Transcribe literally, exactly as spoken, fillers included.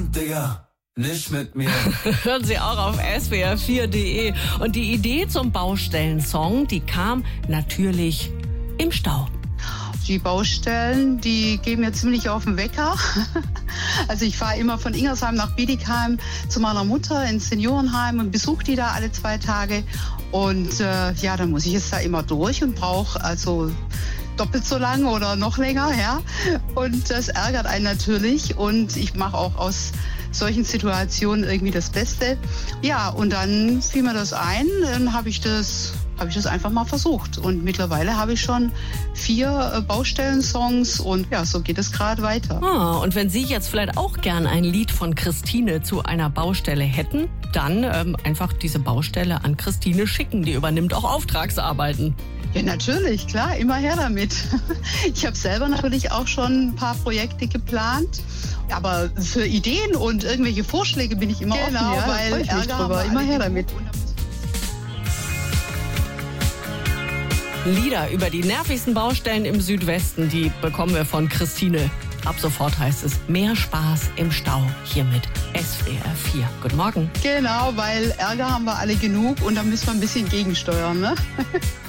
Abend, Digga. Nicht mit mir. Hören Sie auch auf S W R vier punkt de. Und die Idee zum Baustellensong, die kam natürlich im Stau. Die Baustellen, die gehen mir ziemlich auf den Wecker. Also ich fahre immer von Ingersheim nach Bietigheim zu meiner Mutter ins Seniorenheim und besuche die da alle zwei Tage. Und äh, ja, dann muss ich jetzt da immer durch und brauche also doppelt so lang oder noch länger, ja. Und das ärgert einen natürlich. Und ich mache auch aus solchen Situationen irgendwie das Beste. Ja, und dann fiel mir das ein, dann habe ich das, habe ich das einfach mal versucht. Und mittlerweile habe ich schon vier äh, Baustellensongs und ja, so geht es gerade weiter. Ah, und wenn Sie jetzt vielleicht auch gern ein Lied von Christine zu einer Baustelle hätten, dann ähm, einfach diese Baustelle an Christine schicken. Die übernimmt auch Auftragsarbeiten. Ja, natürlich, klar, immer her damit. Ich habe selber natürlich auch schon ein paar Projekte geplant. Aber für Ideen und irgendwelche Vorschläge bin ich immer genau, offen, ja, weil ich mich drüber. Immer her damit. Lieder über die nervigsten Baustellen im Südwesten, die bekommen wir von Christine. Ab sofort heißt es mehr Spaß im Stau hier mit S W R vier. Guten Morgen. Genau, weil Ärger haben wir alle genug und da müssen wir ein bisschen gegensteuern, ne?